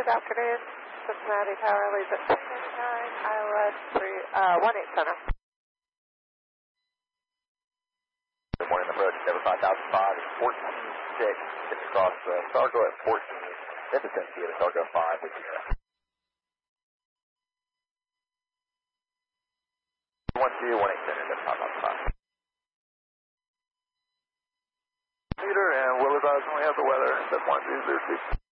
Good afternoon. Cincinnati Tower leads at 10:39. ILS 18 Center. Good morning, approach, Denver 5005 is 14-6. Gets across Sargo at 14. Then descends to Sargo 5 with 0. 1218 Center, Denver 555. Meter, and we'll advise when we have the weather at 1202.